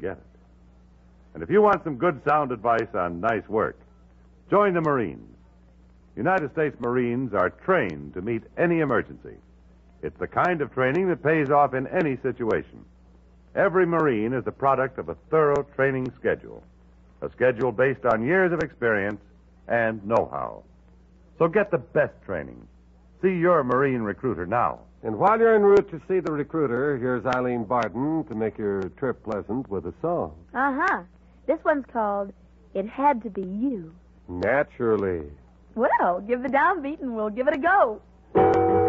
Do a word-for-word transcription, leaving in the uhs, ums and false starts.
get it. And if you want some good sound advice on nice work, join the Marines. United States Marines are trained to meet any emergency. It's the kind of training that pays off in any situation. Every Marine is the product of a thorough training schedule, a schedule based on years of experience and know-how. So get the best training. See your Marine recruiter now. And while you're en route to see the recruiter, here's Eileen Barton to make your trip pleasant with a song. Uh-huh. This one's called It Had to Be You. Naturally. Well, give the downbeat and we'll give it a go.